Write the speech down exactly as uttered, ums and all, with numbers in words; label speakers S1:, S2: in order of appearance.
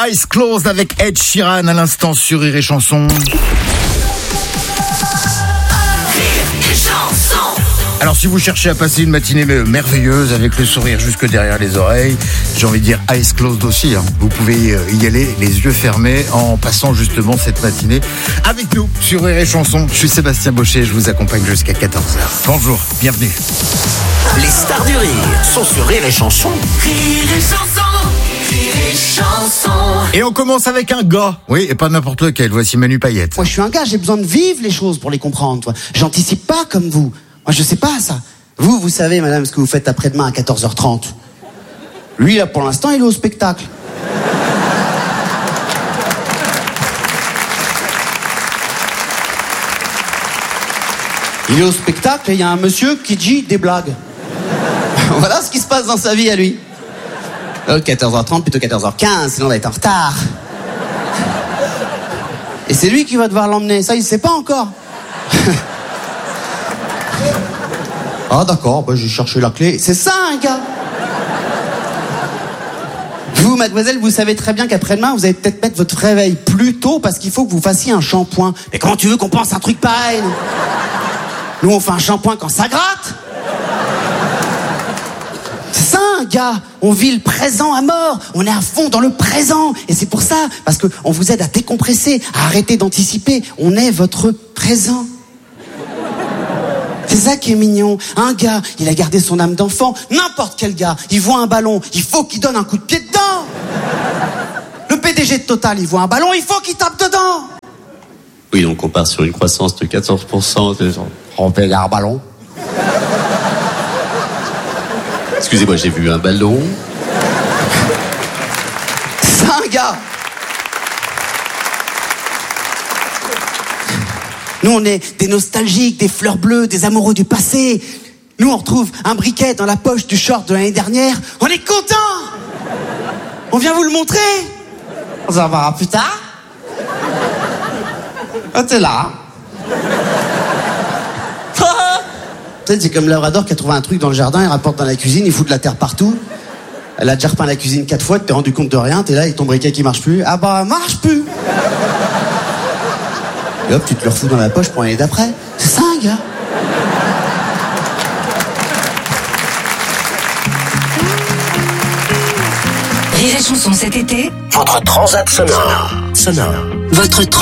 S1: Eyes Closed avec Ed Sheeran à l'instant sur Rire et Chanson. Alors si vous cherchez à passer une matinée merveilleuse avec le sourire jusque derrière les oreilles, j'ai envie de dire Eyes Closed aussi, hein. Vous pouvez y aller les yeux fermés en passant justement cette matinée avec nous sur Rire et Chanson. Je suis Sébastien Baucher, je vous accompagne jusqu'à quatorze heures. Bonjour, bienvenue.
S2: Les stars du rire sont sur Rire et Chanson. Rire et Chanson, Rire et Chanson.
S1: Et on commence avec un gars. Oui, et pas n'importe lequel, voici Manu Payette.
S3: Moi je suis un gars, j'ai besoin de vivre les choses pour les comprendre, toi. J'anticipe pas comme vous. Moi, je sais pas ça. Vous, vous savez, madame, ce que vous faites après-demain à quatorze heures trente. Lui, là, pour l'instant, il est au spectacle. Il est au spectacle et il y a un monsieur qui dit des blagues. Voilà ce qui se passe dans sa vie à lui. Euh, quatorze heures trente, plutôt quatorze heures quinze, sinon on va être en retard. Et c'est lui qui va devoir l'emmener. Ça, il sait pas encore. Ah d'accord, bah, j'ai cherché la clé. C'est ça un gars. Vous, mademoiselle, vous savez très bien qu'après-demain, vous allez peut-être mettre votre réveil plus tôt parce qu'il faut que vous fassiez un shampoing. Mais comment tu veux qu'on pense un truc pareil? Nous, on fait un shampoing quand ça gratte. C'est ça un gars. On vit le présent à mort. On est à fond dans le présent. Et c'est pour ça, parce qu'on vous aide à décompresser, à arrêter d'anticiper. On est votre présent. C'est ça qui est mignon. Un gars, il a gardé son âme d'enfant. N'importe quel gars, il voit un ballon, il faut qu'il donne un coup de pied dedans. Le P D G de Total, il voit un ballon, il faut qu'il tape dedans.
S4: Oui, donc on part sur une croissance de quatorze pour cent. De...
S3: On paye un ballon.
S4: Excusez-moi, j'ai vu un ballon.
S3: C'est un gars. Nous, on est des nostalgiques, des fleurs bleues, des amoureux du passé. Nous, on retrouve un briquet dans la poche du short de l'année dernière. On est contents. On vient vous le montrer. On s'en verra plus tard. Ah, t'es là. Tu sais, c'est comme Labrador qui a trouvé un truc dans le jardin, il rapporte dans la cuisine, il fout de la terre partout. Elle a déjà repeint la cuisine quatre fois, tu t'es rendu compte de rien, t'es là avec ton briquet qui marche plus. Ah bah, marche plus. Et hop, tu te le refous dans la poche pour l'année d'après. C'est ça, un gars.
S5: Rire et Chanson cet été.
S2: Votre transat sonore. Sonore.
S5: Votre transat